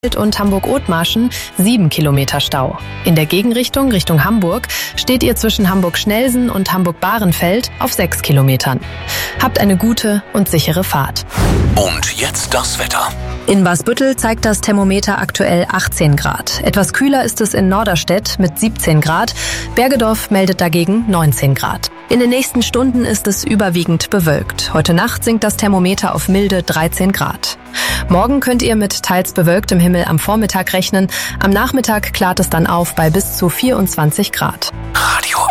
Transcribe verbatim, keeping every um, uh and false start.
und Hamburg-Othmarschen sieben Kilometer Stau. In der Gegenrichtung Richtung Hamburg steht ihr zwischen Hamburg-Schnelsen und Hamburg-Bahrenfeld auf sechs Kilometern. Habt eine gute und sichere Fahrt. Und jetzt das Wetter. In Wasbüttel zeigt das Thermometer aktuell achtzehn Grad. Etwas kühler ist es in Norderstedt mit siebzehn Grad. Bergedorf meldet dagegen neunzehn Grad. In den nächsten Stunden ist es überwiegend bewölkt. Heute Nacht sinkt das Thermometer auf milde dreizehn Grad. Morgen könnt ihr mit teils bewölktem Himmel am Vormittag rechnen. Am Nachmittag klart es dann auf bei bis zu vierundzwanzig Grad. Radio